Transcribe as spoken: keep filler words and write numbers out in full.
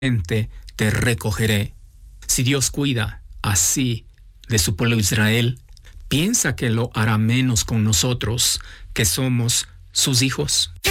te recogeré. Si Dios cuida así de su pueblo Israel, ¿piensa que lo hará menos con nosotros, que somos sus hijos?